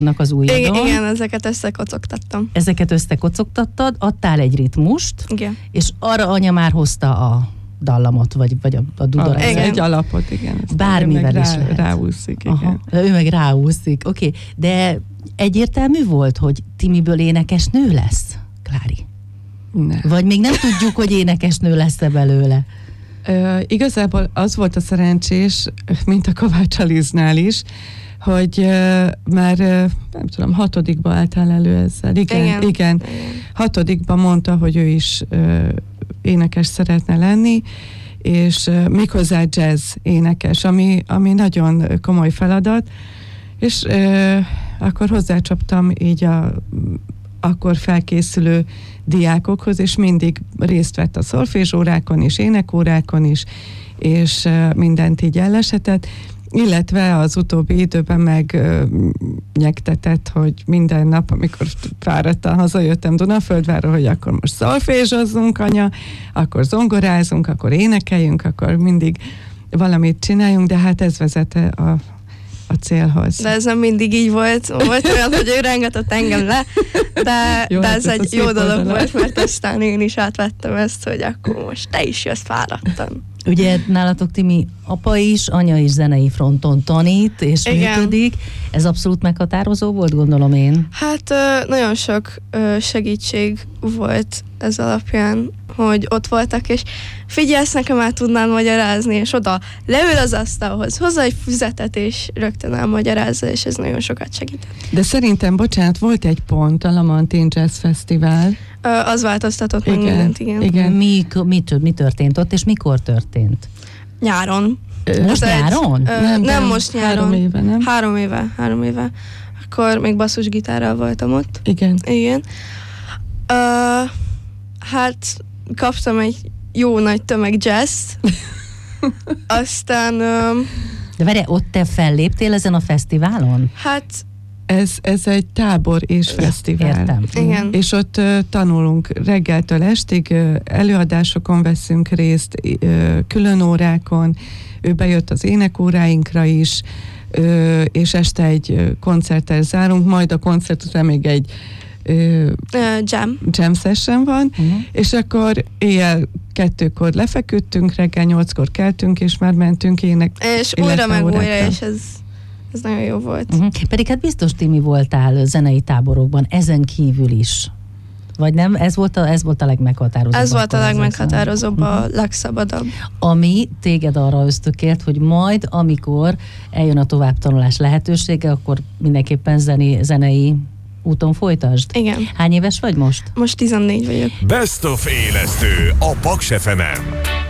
az ujjadon. Igen, ezeket összekocogtattam. Ezeket összekocogtattad, adtál egy ritmust, Igen. és arra anya már hozta a dallamot, vagy a dudarat. Egy alapot, igen. Bármivel is lehet. Ráúszik, igen. Aha, ő meg ráúszik, oké. De egyértelmű volt, hogy Timiből énekesnő lesz, Klári? Nem. Vagy még nem tudjuk, hogy énekesnő lesz-e belőle? Igazából az volt a szerencsés, mint a Kovács Aliznál is, hogy már nem tudom, 6. álltál elő ezzel. Igen. 6. mondta, hogy ő is énekes szeretne lenni, és méghozzá jazz énekes, ami nagyon komoly feladat, és akkor hozzácsaptam így akkor felkészülő diákokhoz, és mindig részt vett a szolfézsórákon és énekórákon is, és mindent így ellesetett, illetve az utóbbi időben megnyektetett, hogy minden nap, amikor fáradtan hazajöttem Dunaföldvárról, hogy akkor most szolfézsozzunk, anya, akkor zongorázunk, akkor énekeljünk, akkor mindig valamit csináljunk, de hát ez vezet a célhoz. De ez nem mindig így volt. Volt olyan, hogy ő rengetett engem le, de ez egy jó dolog volt, mert aztán én is átvettem ezt, hogy akkor most te is jössz fáradtan. Ugye nálatok, Timi, apa is, anya is zenei fronton tanít és működik. Ez abszolút meghatározó volt, gondolom én. Hát nagyon sok segítség volt ez alapján, hogy ott voltak, és figyelsz, nekem el tudnál magyarázni, és oda leül az asztalhoz, hozza egy füzetet, és rögtön elmagyarázza, és ez nagyon sokat segített. De szerintem, bocsánat, volt egy pont, a Lamantin Jazz Fesztivál. Az változtatott meg mindent, igen. Mi történt ott, és mikor történt? Nyáron. Most nyáron? Nem most nyáron. 3 éve, nem? 3 éve. Akkor még basszusgitárral voltam ott. Igen. Hát kaptam egy jó nagy tömeg jazz. Aztán... De várj, ott te felléptél ezen a fesztiválon? Hát... Ez egy tábor és fesztivál. Értem. Igen. És ott tanulunk reggeltől estig, előadásokon veszünk részt, külön órákon, ő bejött az énekóráinkra is, és este egy koncerttel zárunk, majd a koncert után még egy jam session van, és akkor éjjel 2-kor lefeküdtünk, reggel 8-kor keltünk, és már mentünk és újra meg újra, és ez nagyon jó volt. Pedig hát biztos, Timi, voltál zenei táborokban, ezen kívül is. Vagy nem? Ez volt a legmeghatározóbb. Ez volt a legmeghatározóbb, a legszabadabb. Ami téged arra ösztökélt, hogy majd, amikor eljön a továbbtanulás lehetősége, akkor mindenképpen zenei úton folytasd? Igen. Hány éves vagy most? Most 14 vagyok. Best of élesztő a Paks FM-en.